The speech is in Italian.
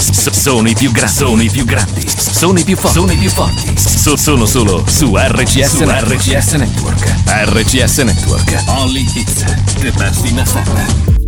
Sono i più grandi, sono i più grandi, sono i più forti, sono i più forti. Sono solo su RCS Network. RCS Network. RCS Network. Only hits, the best in FM.